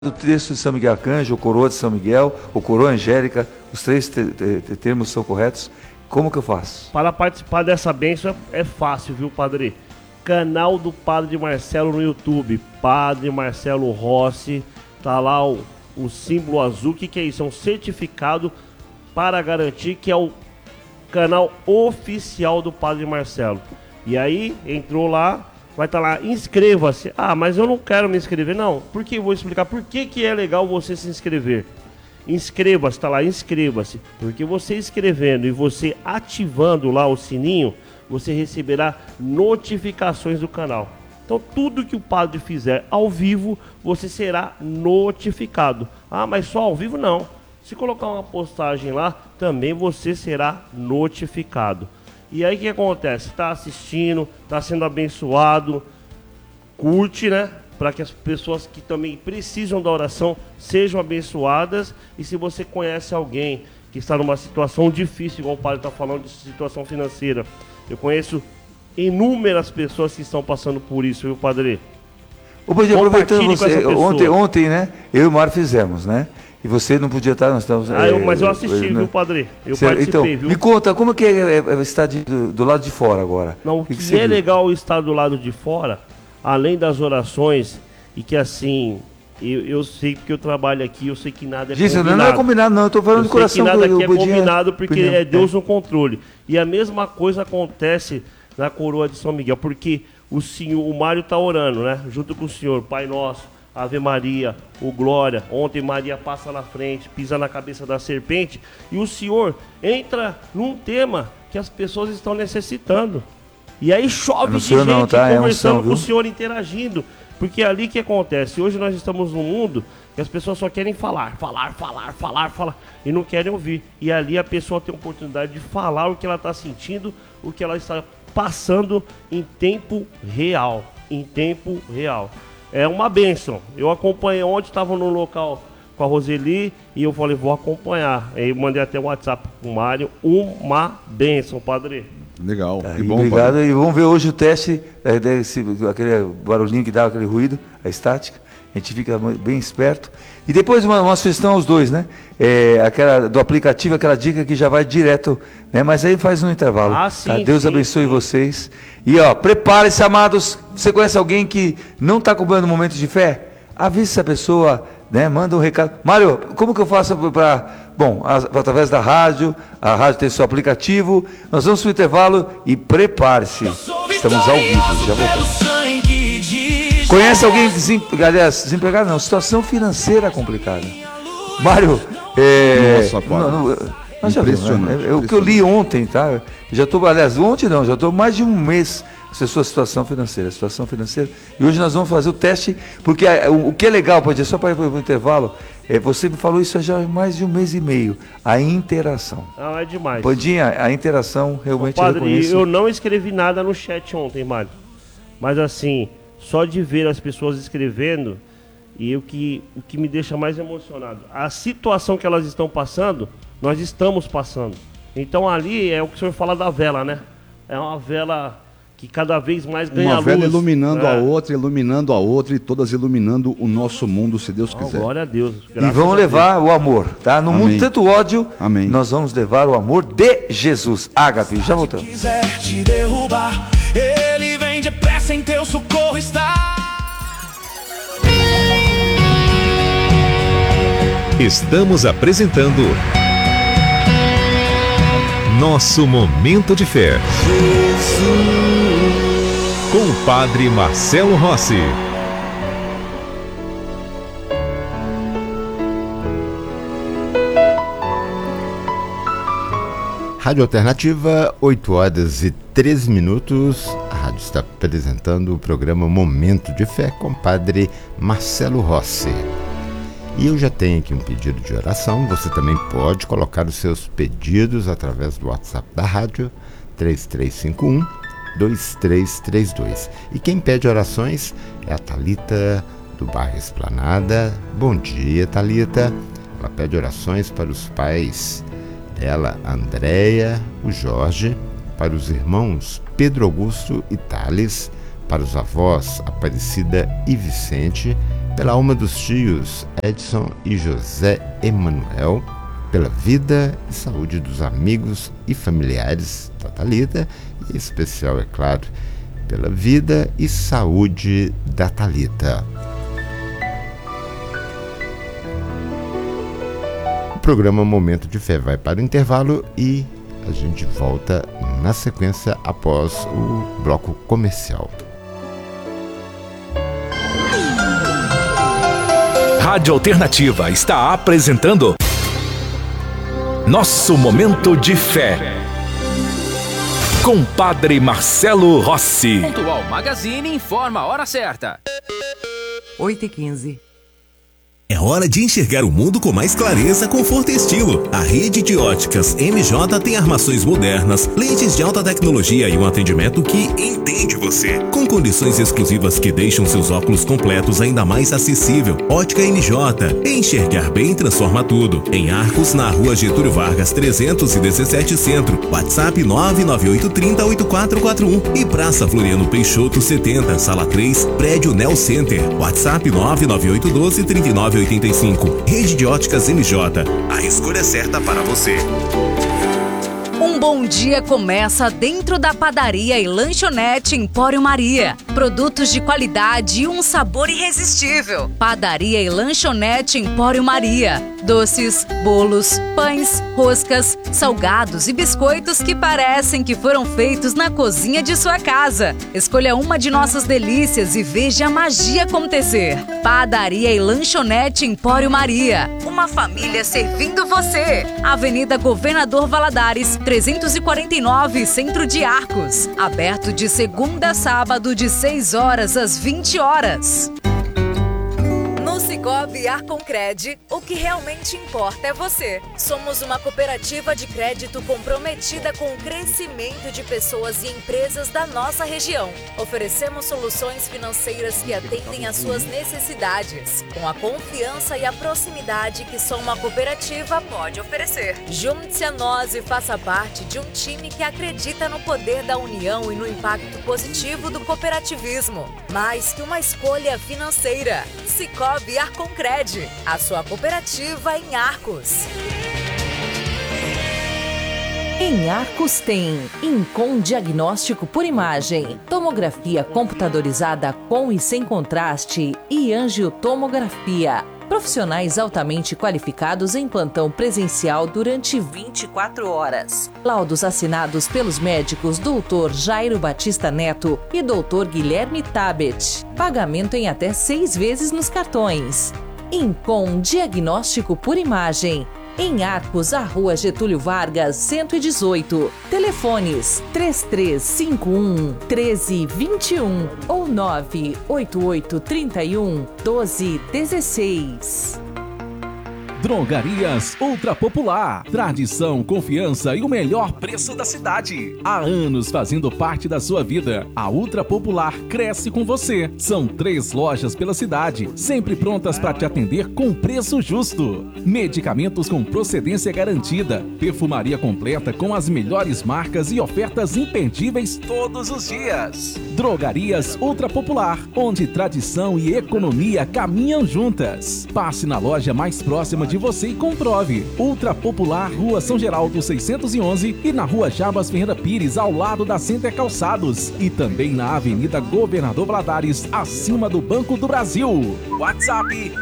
do texto de São Miguel Arcanjo, ou coroa de São Miguel, ou coroa angélica, os três termos são corretos. Como que eu faço? Para participar dessa bênção é fácil, viu, padre? Canal do Padre Marcelo no YouTube, Padre Marcelo Rossi, tá lá o símbolo azul. O que é isso? É um certificado para garantir que é o canal oficial do Padre Marcelo. E aí, entrou lá, vai estar lá, inscreva-se. Ah, mas eu não quero me inscrever. Não, porque eu vou explicar por que é legal você se inscrever. Inscreva-se, tá lá, inscreva-se. Porque você escrevendo e você ativando lá o sininho, você receberá notificações do canal. Então tudo que o padre fizer ao vivo, você será notificado. Ah, mas só ao vivo não. Se colocar uma postagem lá, também você será notificado. E aí o que acontece? Está assistindo, está sendo abençoado, curte, né? Para que as pessoas que também precisam da oração sejam abençoadas. E se você conhece alguém que está numa situação difícil, igual o padre está falando de situação financeira, eu conheço inúmeras pessoas que estão passando por isso, viu, padre? Ô, padre, aproveitando você, ontem, né? Eu e o Mário fizemos, né? E você não podia estar, nós estamos... mas eu assisti, viu, padre? Eu participei, então, viu? Me conta, como que é estar do lado de fora agora? Não, o que é legal estar do lado de fora, além das orações, e que assim, eu sei porque eu trabalho aqui, eu sei que nada é combinado. Não é combinado não, eu estou falando de coração. Eu sei que nada aqui é combinado porque é Deus no controle. E a mesma coisa acontece na coroa de São Miguel, porque o Mário está orando, né? Junto com o Senhor, Pai Nosso, Ave Maria, o Glória. Ontem Maria passa na frente, pisa na cabeça da serpente. E o Senhor entra num tema que as pessoas estão necessitando. E aí chove de gente conversando com o Senhor, interagindo. Porque é ali que acontece. Hoje nós estamos num mundo que as pessoas só querem falar. E não querem ouvir. E ali a pessoa tem a oportunidade de falar o que ela está sentindo, o que ela está passando em tempo real. É uma bênção. Eu acompanhei ontem, estava no local com a Roseli e eu falei, vou acompanhar. Aí mandei até o WhatsApp pro Mário. Uma bênção, padre. Legal, que bom. Obrigado. Padre. E vamos ver hoje o teste, aquele barulhinho que dá, aquele ruído, a estática. A gente fica bem esperto. E depois uma sugestão aos dois, né? Aquela do aplicativo, aquela dica que já vai direto, né? Mas aí faz um intervalo. Sim, tá? Deus abençoe vocês. E prepare-se, amados. Você conhece alguém que não está acompanhando momentos de fé? Avise essa pessoa, né? Manda um recado. Mário, como que eu faço para... Bom, através da rádio, a rádio tem seu aplicativo. Nós vamos para o intervalo e prepare-se. Estamos ao vivo, já voltamos. Conhece alguém desempregado? Não, situação financeira complicada. Mário, Nossa, impressionante. O que eu li ontem, tá? Já estou, ontem não, já estou mais de um mês essa sua situação financeira. E hoje nós vamos fazer o teste, porque o que é legal, pode ser só para ir para o intervalo, você me falou isso já há mais de um mês e meio, a interação. Não, é demais. Pandinha, a interação realmente padre, eu não escrevi nada no chat ontem, Mário. Mas assim, só de ver as pessoas escrevendo, e o que me deixa mais emocionado, a situação que elas estão passando, nós estamos passando. Então ali é o que o senhor fala da vela, né? É uma vela que cada vez mais ganha luz. Uma vela iluminando a outra e todas iluminando o nosso mundo, se Deus quiser. Glória a Deus. E vamos levar o amor, tá? No mundo tanto ódio, nós vamos levar o amor de Jesus. Ágape, já voltamos. Se quiser te derrubar, ele vem depressa em teu socorro está. Estamos apresentando Nosso Momento de Fé. Com o Padre Marcelo Rossi. Rádio Alternativa, 8h13. A rádio está apresentando o programa Momento de Fé com o Padre Marcelo Rossi. E eu já tenho aqui um pedido de oração. Você também pode colocar os seus pedidos através do WhatsApp da rádio, 3351-2332. E quem pede orações é a Thalita, do bairro Esplanada. Bom dia, Thalita. Ela pede orações para os pais dela, a Andréia, o Jorge, para os irmãos Pedro Augusto e Thales, para os avós Aparecida e Vicente, pela alma dos tios Edson e José Emanuel, pela vida e saúde dos amigos e familiares da Thalita, e em especial, é claro, pela vida e saúde da Thalita. O programa Momento de Fé vai para o intervalo e a gente volta na sequência após o bloco comercial. Rádio Alternativa está apresentando Nosso Momento de Fé, com Padre Marcelo Rossi. Pontual Magazine informa a hora certa. 8h15. É hora de enxergar o mundo com mais clareza, conforto e estilo. A rede de óticas MJ tem armações modernas, lentes de alta tecnologia e um atendimento que entende você. Com condições exclusivas que deixam seus óculos completos ainda mais acessível. Ótica MJ. Enxergar bem transforma tudo. Em Arcos, na Rua Getúlio Vargas 317 Centro. WhatsApp 998308441. E Praça Floriano Peixoto 70, Sala 3, Prédio Nel Center. WhatsApp 998123985. Rede de Óticas MJ. A escolha certa para você. Um bom dia começa dentro da padaria e lanchonete Empório Maria. Produtos de qualidade e um sabor irresistível. Padaria e lanchonete Empório Maria. Doces, bolos, pães, roscas, salgados e biscoitos que parecem que foram feitos na cozinha de sua casa. Escolha uma de nossas delícias e veja a magia acontecer. Padaria e lanchonete Empório Maria. Uma família servindo você. Avenida Governador Valadares, 349, Centro de Arcos. Aberto de segunda a sábado, de 6 horas às 20 horas. No Sicoob Arconcred, o que realmente importa é você. Somos uma cooperativa de crédito comprometida com o crescimento de pessoas e empresas da nossa região. Oferecemos soluções financeiras que atendem às suas necessidades, com a confiança e a proximidade que só uma cooperativa pode oferecer. Junte-se a nós e faça parte de um time que acredita no poder da união e no impacto positivo do cooperativismo. Mais que uma escolha financeira. Sicoob Arconcred, a sua cooperativa em Arcos. Em Arcos tem Incom Diagnóstico por Imagem, tomografia computadorizada com e sem contraste e angiotomografia. Profissionais altamente qualificados em plantão presencial durante 24 horas. Laudos assinados pelos médicos Dr. Jairo Batista Neto e Dr. Guilherme Tabet. Pagamento em até 6 vezes nos cartões. Incom Diagnóstico por Imagem. Em Arcos, a Rua Getúlio Vargas, 118. Telefones 3351-1321 ou 98831-1216. Drogarias Ultra Popular. Tradição, confiança e o melhor preço da cidade. Há anos fazendo parte da sua vida. A Ultra Popular cresce com você. São 3 lojas pela cidade, sempre prontas para te atender com preço justo. Medicamentos com procedência garantida. Perfumaria completa com as melhores marcas e ofertas imperdíveis todos os dias. Drogarias Ultra Popular, onde tradição e economia caminham juntas. Passe na loja mais próxima de você e comprove. Ultra Popular, Rua São Geraldo 611 e na Rua Jabas Ferreira Pires, ao lado da Center Calçados, e também na Avenida Governador Valadares, acima do Banco do Brasil. WhatsApp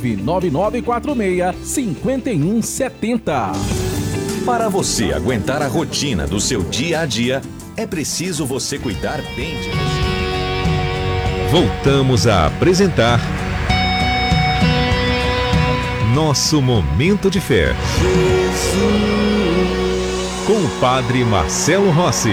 99946-5170. Para você aguentar a rotina do seu dia a dia, é preciso você cuidar bem de você. Voltamos a apresentar Nosso Momento de Fé, com o Padre Marcelo Rossi.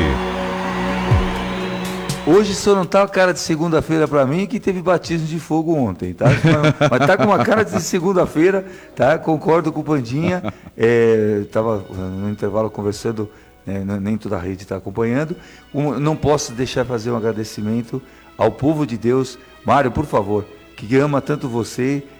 Hoje só não tá a cara de segunda-feira para mim, que teve batismo de fogo ontem, tá? Mas tá com uma cara de segunda-feira, tá? Concordo com o Pandinha. Tava no intervalo conversando, nem toda a rede está acompanhando. Não posso deixar de fazer um agradecimento ao povo de Deus. Mário, por favor, que ama tanto você,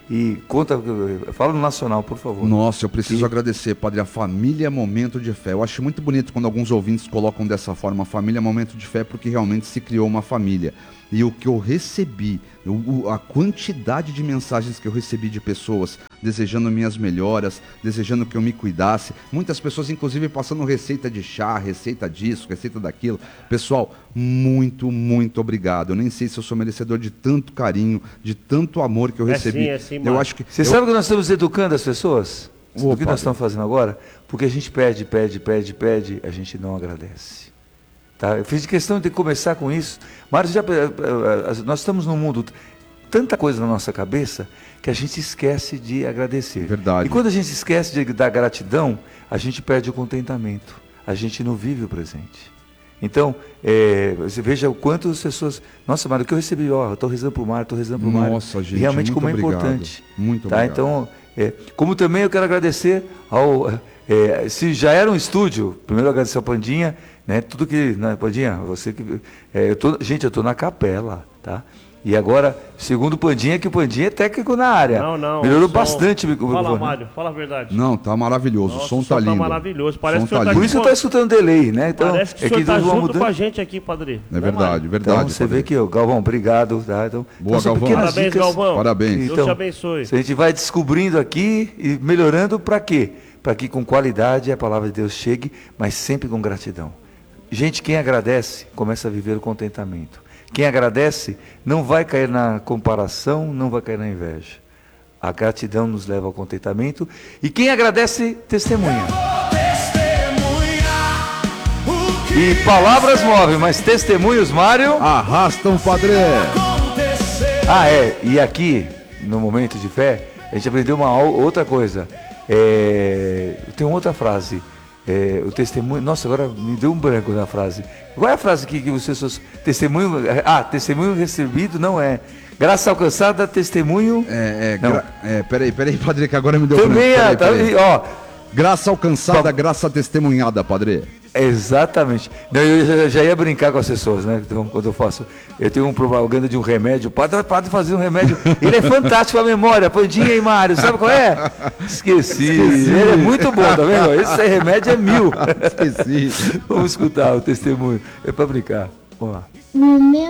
E conta, fala no nacional, por favor. Nossa, eu preciso agradecer, Padre, a família é momento de fé. Eu acho muito bonito quando alguns ouvintes colocam dessa forma, a família é momento de fé, porque realmente se criou uma família. E o que eu recebi, a quantidade de mensagens que eu recebi de pessoas desejando minhas melhoras, desejando que eu me cuidasse. Muitas pessoas, inclusive, passando receita de chá, receita disso, receita daquilo. Pessoal, muito, muito obrigado. Eu nem sei se eu sou merecedor de tanto carinho, de tanto amor que eu recebi. Sim, eu acho que Você sabe que nós estamos educando as pessoas? O que Opa. nós estamos fazendo agora? Porque a gente pede, a gente não agradece. Tá? Eu fiz questão de começar com isso. Mário, nós estamos num mundo, tanta coisa na nossa cabeça, que a gente esquece de agradecer. Verdade. E quando a gente esquece da gratidão, a gente perde o contentamento. A gente não vive o presente. Então, você veja o quanto as pessoas... Nossa, Mário, o que eu recebi? Eu estou rezando para o Mário, estou rezando para o Mário. Nossa, gente, realmente muito como é obrigado. importante. Muito tá? obrigado. Então, como também eu quero agradecer ao... se já era um estúdio, primeiro agradecer ao Pandinha, né? Tudo que... Né, Pandinha, você que... gente, eu estou na capela, tá? E agora, segundo o Pandinha, que o Pandinha é técnico na área. Não. Melhorou bastante o microfone. Fala, Mário, fala a verdade. Não, tá maravilhoso. Nossa, o som tá lindo. Tá maravilhoso. Parece que o som senhor tá tá Por lindo. isso eu estou escutando delay, né? Então, Parece que o senhor tá nós vamos junto mudando. com a gente aqui, Padre. É verdade, verdade. Então, você vê que, Galvão, obrigado. Tá? Então, Boa, são Galvão. pequenas Parabéns, dicas. Galvão. Parabéns. Deus te abençoe. A gente vai descobrindo aqui e melhorando para quê? Para que com qualidade a palavra de Deus chegue, mas sempre com gratidão. Gente, quem agradece, começa a viver o contentamento. Quem agradece não vai cair na comparação, não vai cair na inveja. A gratidão nos leva ao contentamento. E quem agradece, testemunha. E palavras movem, mas testemunhos, Mário... Arrastam, Padre. E aqui, no momento de fé, a gente aprendeu uma outra coisa. Tem outra frase. O testemunho... Nossa, agora me deu um branco na frase. Qual é a frase que vocês... Testemunho... testemunho recebido não é... Graça alcançada, testemunho... Peraí, Padre, que agora me deu também branco. Peraí. Graça alcançada, Bom, graça testemunhada, Padre. Exatamente. Não, eu já ia brincar com as pessoas, né? Então, quando eu tenho uma propaganda de um remédio, o padre fazer um remédio. Ele é fantástico a memória, Pandinha e Mário, sabe qual é? Esqueci. Ele é muito bom, tá vendo? Esse remédio é 1000. Esqueci. Vamos escutar o testemunho. É para brincar. Vamos lá. No meu